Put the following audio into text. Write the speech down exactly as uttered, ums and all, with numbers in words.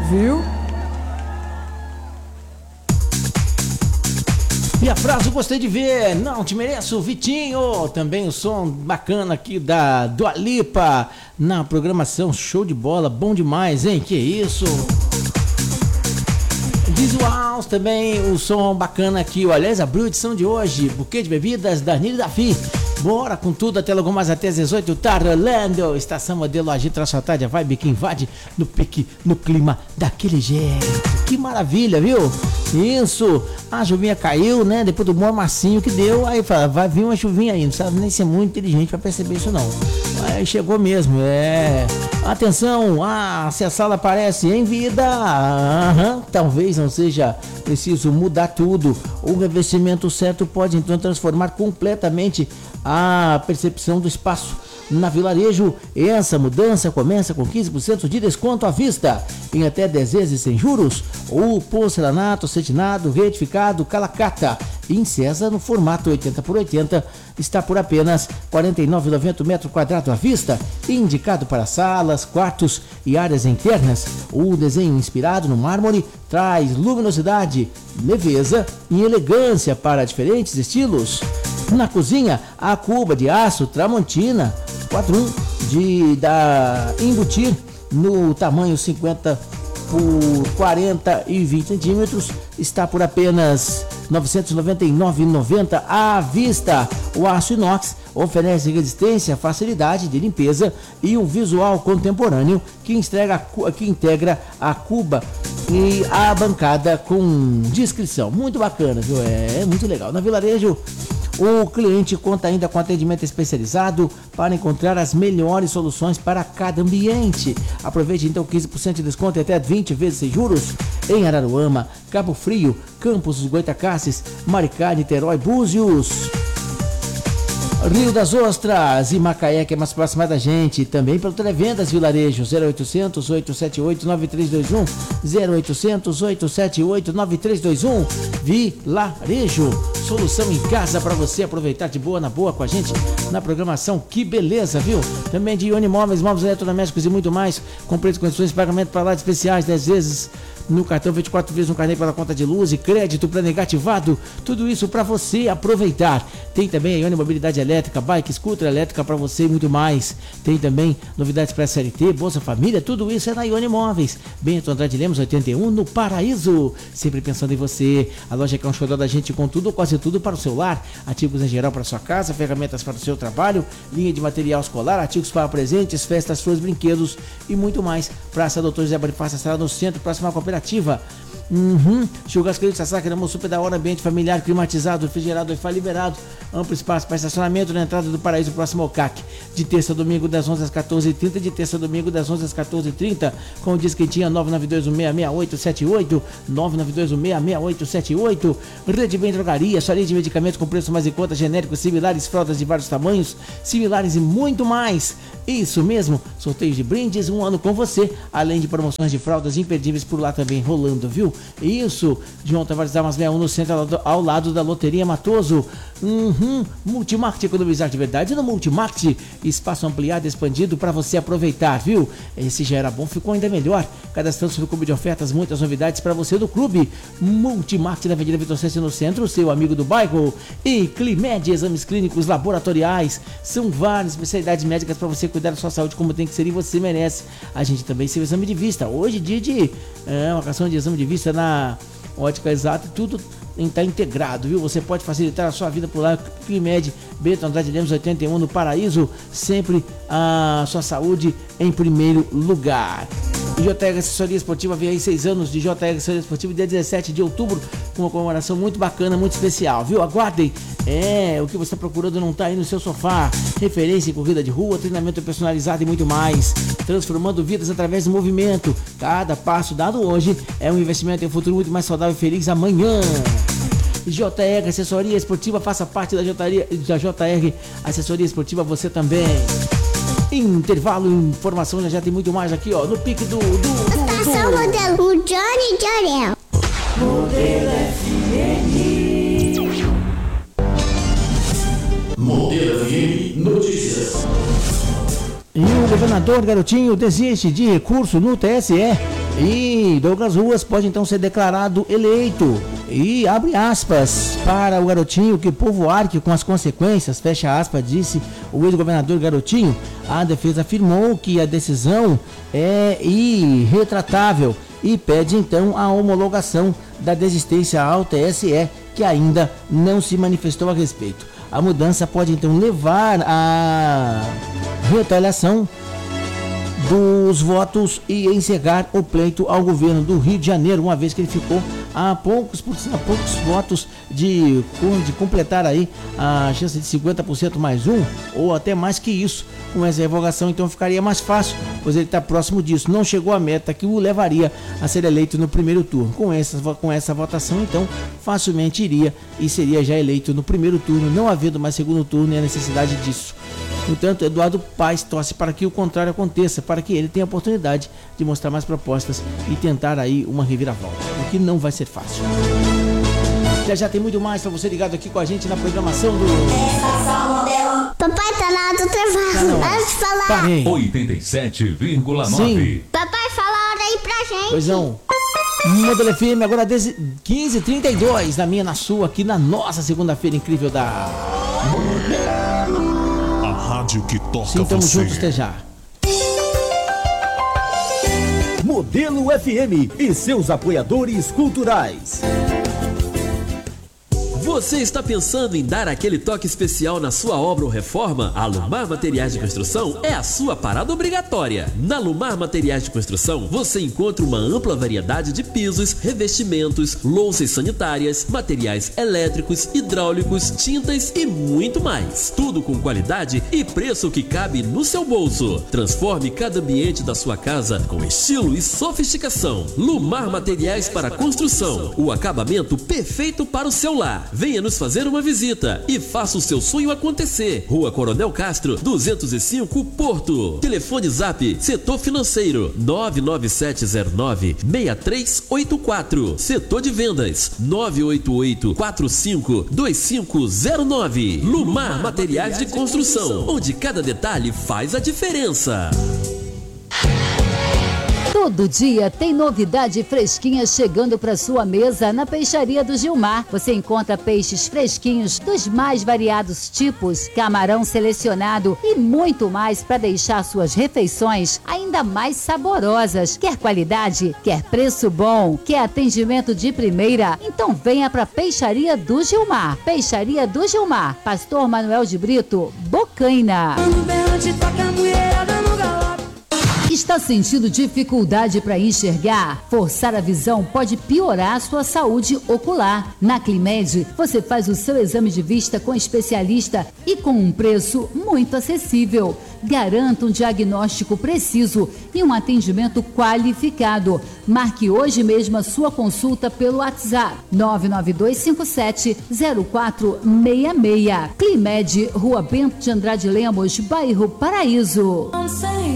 Viu? E a frase eu gostei de ver, não te mereço, Vitinho. Também o som bacana aqui da Dua Lipa na programação, show de bola, bom demais, hein? Que isso? Visuals também, o som bacana aqui, olha, aliás, abriu a edição de hoje, buquê de bebidas da Nili Dafi. Bora com tudo, até logo mais até às dezoito, Tarlando, estação modelo agita a tarde, a vibe que invade no pique, no clima daquele jeito. Que maravilha, viu? Isso, a chuvinha caiu, né? Depois do mormacinho que deu, aí fala, vai vir uma chuvinha aí, não sabe nem ser muito inteligente pra perceber isso não. Aí chegou mesmo, é. Atenção, ah, se a sala aparece em vida, aham, talvez não seja preciso mudar tudo. O revestimento certo pode então transformar completamente a percepção do espaço. Na Vilarejo, essa mudança começa com quinze por cento de desconto à vista, em até dez vezes sem juros. O porcelanato cetinado retificado Calacata em César no formato oitenta por oitenta está por apenas quarenta e nove reais e noventa centavos metro quadrado à vista, indicado para salas, quartos e áreas internas. O desenho inspirado no mármore traz luminosidade, leveza e elegância para diferentes estilos. Na cozinha, a cuba de aço Tramontina quatro um de da embutir no tamanho cinquenta por quarenta e vinte centímetros está por apenas novecentos e noventa e nove reais e noventa centavos à vista. O aço inox oferece resistência, facilidade de limpeza e um visual contemporâneo que, entrega, que integra a cuba e a bancada com descrição. Muito bacana, viu? É, é muito legal. Na Vilarejo, o cliente conta ainda com atendimento especializado para encontrar as melhores soluções para cada ambiente. Aproveite então quinze por cento de desconto e até vinte vezes sem juros em Araruama, Cabo Frio, Campos dos Goitacazes, Maricá, Niterói, Búzios, Rio das Ostras e Macaé, que é mais próxima da gente. Também pelo Televendas Vilarejo, zero oitocentos, oito sete oito, nove três dois um, zero oitocentos, oito sete oito, nove três dois um. Vilarejo, solução em casa para você aproveitar de boa na boa com a gente na programação. Que beleza, viu? Também de Ione Móveis, móveis eletrodomésticos e muito mais, com preço e condições de pagamento para lá de especiais, dez vezes no cartão, vinte e quatro vezes no carnê pela conta de luz e crédito para negativado. Tudo isso para você aproveitar. Tem também a Ione Mobilidade Elétrica, bike, scooter elétrica para você e muito mais. Tem também novidades para S L T, Bolsa Família, tudo isso é na Ione Móveis. Bento Andrade Lemos, oitenta e um, no Paraíso. Sempre pensando em você. A loja que é um xodó da gente com tudo, quase tudo para o seu lar. Artigos em geral para sua casa, ferramentas para o seu trabalho, linha de material escolar, artigos para presentes, festas, flores, brinquedos e muito mais. Praça Doutor José Bonifácio, estará no centro, próximo à cooperativa. Uhum. Churrascaria de Sassá, queremos super da hora, ambiente familiar, climatizado, refrigerado, Wi-Fi liberado, amplo espaço para estacionamento na entrada do Paraíso, próximo ao C A C. De terça a domingo das onze às quatorze e trinta, de terça a domingo das onze às quatorze e trinta, com o disco que tinha nove nove dois um seis seis oito sete oito, nove nove dois um seis seis oito sete oito. Rede Bem Drogaria, sua linha de medicamentos com preço mais em conta, genéricos, similares, fraldas de vários tamanhos, similares e muito mais. Isso mesmo, sorteios de brindes, um ano com você, além de promoções de fraldas imperdíveis por lá também rolando, viu? Isso, João Tavares Almas sessenta e um no centro, ao lado, ao lado da Loteria Matoso. Uhum. Multimarket, economizar de verdade no Multimarket, espaço ampliado, expandido para você aproveitar, viu? Esse já era bom, ficou ainda melhor. Cadastrando-se no clube de ofertas, muitas novidades para você do clube. Multimarket na Avenida Vitor Sessi no centro, seu amigo do bairro. E Climed, exames clínicos laboratoriais, são várias especialidades médicas para você cuidar da sua saúde como tem que ser e você merece. A gente também tem o exame de vista. Hoje, dia de é, uma questão de exame de vista na Ótica Exata, tudo está integrado, viu? Você pode facilitar a sua vida por lá. Climed, Bento Andrade Lemos, oitenta e um, no Paraíso, sempre a sua saúde em primeiro lugar. J R Assessoria Esportiva, vem aí seis anos de J R Assessoria Esportiva, dia dezessete de outubro, com uma comemoração muito bacana, muito especial, viu? Aguardem, é, o que você está procurando não está aí no seu sofá. Referência em corrida de rua, treinamento personalizado e muito mais. Transformando vidas através do movimento. Cada passo dado hoje é um investimento em um futuro muito mais saudável e feliz amanhã. J R Assessoria Esportiva, faça parte da J R, da J R Assessoria Esportiva, você também. Intervalo, informação, já, já tem muito mais aqui, ó, no pique do... do, do, do... Estação Modelo Johnny Jorel. Modelo F M. Modelo F M Notícias. E o governador Garotinho desiste de recurso no T S E. E Douglas Ruas pode então ser declarado eleito. E abre aspas para o Garotinho, que povo arque com as consequências, fecha aspas, disse o ex-governador Garotinho. A defesa afirmou que a decisão é irretratável e pede então a homologação da desistência ao T S E, que ainda não se manifestou a respeito. A mudança pode então levar à retaliação dos votos e encerrar o pleito ao governo do Rio de Janeiro, uma vez que ele ficou a poucos, a poucos votos de, de completar aí a chance de cinquenta por cento mais um, ou até mais que isso. Com essa revogação, então ficaria mais fácil, pois ele está próximo disso. Não chegou à meta que o levaria a ser eleito no primeiro turno. Com essa, com essa votação, então, facilmente iria e seria já eleito no primeiro turno, não havendo mais segundo turno e a necessidade disso. Portanto, Eduardo Paes torce para que o contrário aconteça, para que ele tenha a oportunidade de mostrar mais propostas e tentar aí uma reviravolta, o que não vai ser fácil. Já já tem muito mais para você ligado aqui com a gente na programação do... Papai tá na hora do intervalo. Para de falar. Parei. oitenta e sete vírgula nove. Papai, fala a hora aí pra gente. Pois não. Modelo F M, agora quinze e trinta e dois, na minha, na sua, aqui na nossa segunda-feira incrível da... Rádio que toca. Sim, tamo você. juntos até já. Modelo F M e seus apoiadores culturais. Você está pensando em dar aquele toque especial na sua obra ou reforma? A Lumar Materiais de Construção é a sua parada obrigatória. Na Lumar Materiais de Construção, você encontra uma ampla variedade de pisos, revestimentos, louças sanitárias, materiais elétricos, hidráulicos, tintas e muito mais. Tudo com qualidade e preço que cabe no seu bolso. Transforme cada ambiente da sua casa com estilo e sofisticação. Lumar Materiais para Construção, o acabamento perfeito para o seu lar. Venha nos fazer uma visita e faça o seu sonho acontecer. Rua Coronel Castro, duzentos e cinco, Porto. Telefone Zap, Setor Financeiro, nove nove sete zero nove, seis três oito quatro. Setor de Vendas, nove oito oito, quatro cinco dois cinco zero nove. Lumar Materiais de Construção, onde cada detalhe faz a diferença. Todo dia tem novidade fresquinha chegando para sua mesa na Peixaria do Gilmar. Você encontra peixes fresquinhos dos mais variados tipos, camarão selecionado e muito mais para deixar suas refeições ainda mais saborosas. Quer qualidade? Quer preço bom? Quer atendimento de primeira? Então venha para Peixaria do Gilmar. Peixaria do Gilmar, Pastor Manuel de Brito, Bocaina. Está sentindo dificuldade para enxergar? Forçar a visão pode piorar a sua saúde ocular. Na Climed, você faz o seu exame de vista com especialista e com um preço muito acessível. Garanta um diagnóstico preciso e um atendimento qualificado. Marque hoje mesmo a sua consulta pelo WhatsApp nove nove dois cinco sete zero quatro seis seis. Climed, Rua Bento de Andrade Lemos, bairro Paraíso.